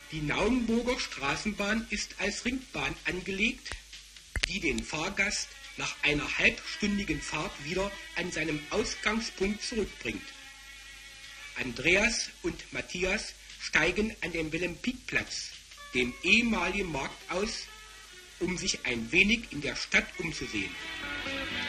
Die Naumburger Straßenbahn ist als Ringbahn angelegt, die den Fahrgast nach einer halbstündigen Fahrt wieder an seinem Ausgangspunkt zurückbringt. Andreas und Matthias steigen an dem Wilhelm-Pieck-Platz, dem ehemaligen Markt aus, um sich ein wenig in der Stadt umzusehen.